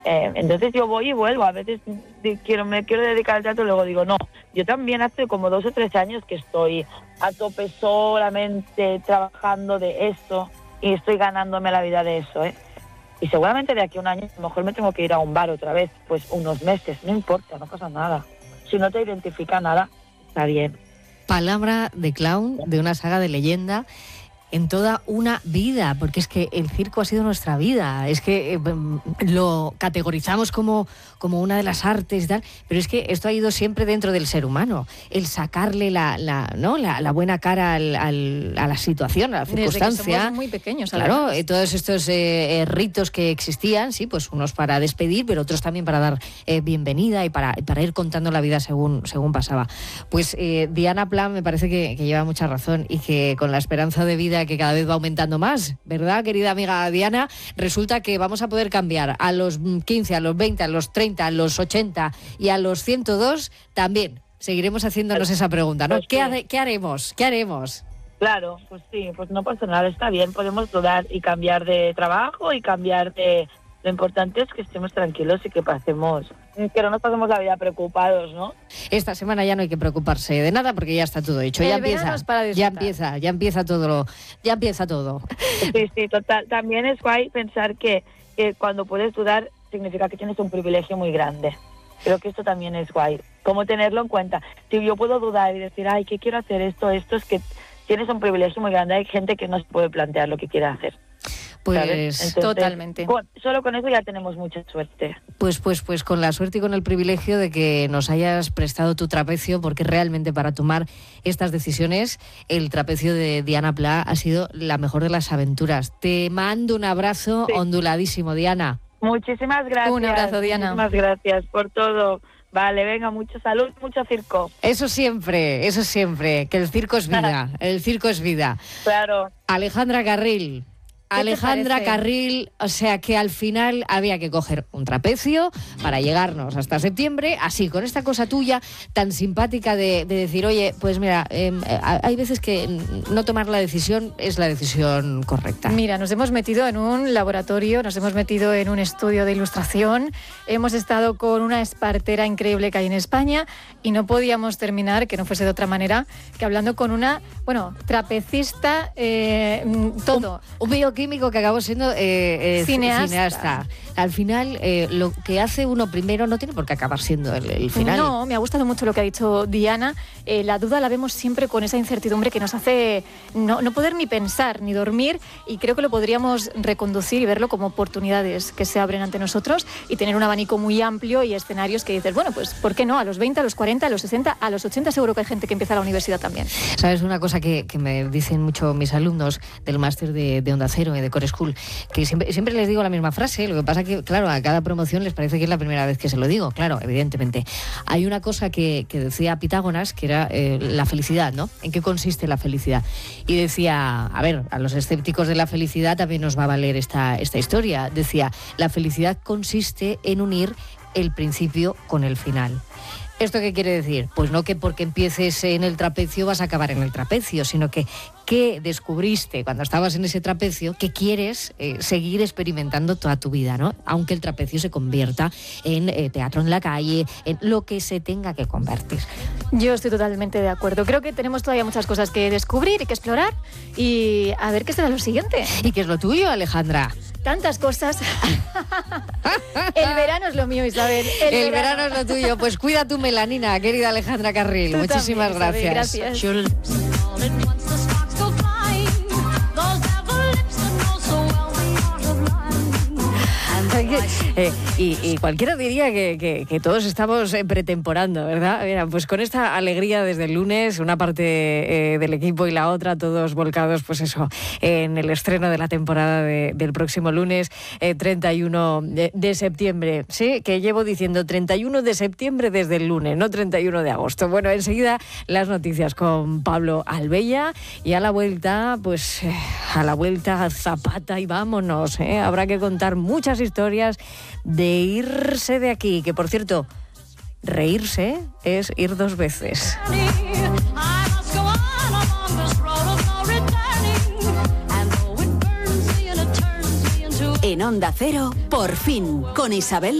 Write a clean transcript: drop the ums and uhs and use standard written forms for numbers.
Entonces yo voy y vuelvo. A veces me quiero dedicar al teatro y luego digo, no. Yo también hace como 2 o 3 años que estoy a tope solamente trabajando de esto y estoy ganándome la vida de eso, Y seguramente de aquí a un año a lo mejor me tengo que ir a un bar otra vez, pues unos meses, no importa, no pasa nada. Si no te identifica nada, está bien. Palabra de clown de una saga de leyenda en toda una vida, porque es que el circo ha sido nuestra vida, es que lo categorizamos como una de las artes y tal, pero es que esto ha ido siempre dentro del ser humano, el sacarle la buena cara a la situación, a la circunstancia. Desde que somos muy pequeños, claro, todos estos ritos que existían, sí, pues unos para despedir, pero otros también para dar bienvenida y para ir contando la vida según pasaba. Pues Diana Pla me parece que lleva mucha razón y que con la esperanza de vida que cada vez va aumentando más, ¿verdad, querida amiga Diana? Resulta que vamos a poder cambiar a los 15, a los 20, a los 30, a los 80 y a los 102 también. Seguiremos haciéndonos esa pregunta, ¿no? Pues ¿Qué haremos? ¿Qué haremos? Claro, pues sí, pues no pasa nada, está bien, podemos dudar y cambiar de trabajo y cambiar de... Lo importante es que estemos tranquilos y que no nos pasemos la vida preocupados, ¿no? Esta semana ya no hay que preocuparse de nada porque ya está todo hecho, ya empieza todo. Sí, total. También es guay pensar que cuando puedes dudar significa que tienes un privilegio muy grande. Creo que esto también es guay, como tenerlo en cuenta. Si yo puedo dudar y decir, ay, ¿qué quiero hacer? Esto es que tienes un privilegio muy grande. Hay gente que no se puede plantear lo que quiere hacer. Pues entonces, totalmente. Solo con eso ya tenemos mucha suerte. Pues con la suerte y con el privilegio de que nos hayas prestado tu trapecio, porque realmente para tomar estas decisiones el trapecio de Diana Pla ha sido la mejor de las aventuras. Te mando un abrazo onduladísimo, Diana. Muchísimas gracias. Un abrazo, Diana. Muchísimas gracias por todo. Vale, venga, mucha salud, mucho circo. Eso siempre, que el circo es vida, el circo es vida. Claro. Alejandra Carril, o sea que al final había que coger un trapecio para llegarnos hasta septiembre, así, con esta cosa tuya tan simpática de decir, oye, pues mira, hay veces que no tomar la decisión es la decisión correcta. Mira, nos hemos metido en un laboratorio, nos hemos metido en un estudio de ilustración, hemos estado con una espartera increíble que hay en España y no podíamos terminar, que no fuese de otra manera, que hablando con una, trapecista, todo. Un bioquímico que acabó siendo cineasta. Al final, lo que hace uno primero no tiene por qué acabar siendo el final. No, me ha gustado mucho lo que ha dicho Diana. La duda la vemos siempre con esa incertidumbre que nos hace no poder ni pensar ni dormir, y creo que lo podríamos reconducir y verlo como oportunidades que se abren ante nosotros y tener un abanico muy amplio y escenarios que dices, bueno, pues ¿por qué no? A los 20, a los 40, a los 60, a los 80 seguro que hay gente que empieza la universidad también. ¿Sabes una cosa que me dicen mucho mis alumnos del máster de Onda Cero y de Core School? Que siempre les digo la misma frase, lo que pasa que, claro, a cada promoción les parece que es la primera vez que se lo digo, claro, evidentemente. Hay una cosa que decía Pitágoras, que era la felicidad, ¿no? ¿En qué consiste la felicidad? Y decía, a ver, a los escépticos de la felicidad también nos va a valer esta historia. Decía, la felicidad consiste en unir el principio con el final. ¿Esto qué quiere decir? Pues no que porque empieces en el trapecio vas a acabar en el trapecio, sino que descubriste cuando estabas en ese trapecio que quieres seguir experimentando toda tu vida, ¿no? Aunque el trapecio se convierta en teatro en la calle, en lo que se tenga que convertir. Yo estoy totalmente de acuerdo. Creo que tenemos todavía muchas cosas que descubrir y que explorar y a ver qué será lo siguiente. ¿Y qué es lo tuyo, Alejandra? Tantas cosas. El verano es lo mío, Isabel. El verano es lo tuyo. Pues cuida tu melanina, querida Alejandra Carril. Tú Muchísimas también, gracias. Isabel, gracias. Y cualquiera diría que todos estamos pretemporando, ¿verdad? Mira, pues con esta alegría desde el lunes, una parte del equipo y la otra, todos volcados, pues eso, en el estreno de la temporada del próximo lunes, 31 de septiembre. Sí, que llevo diciendo 31 de septiembre desde el lunes, no 31 de agosto. Bueno, enseguida las noticias con Pablo Albella y a la vuelta, pues Zapata y vámonos, ¿eh? Habrá que contar muchas historias de irse de aquí, que por cierto, reírse es ir 2 veces. En En Onda Cero, Por fin, con Isabel